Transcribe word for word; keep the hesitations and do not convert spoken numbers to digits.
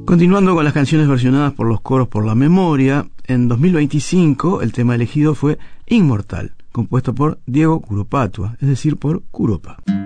Continuando con las canciones versionadas por los coros por la memoria, en dos mil veinticinco el tema elegido fue Inmortal, compuesto por Diego Curopatua, es decir, por Curopa.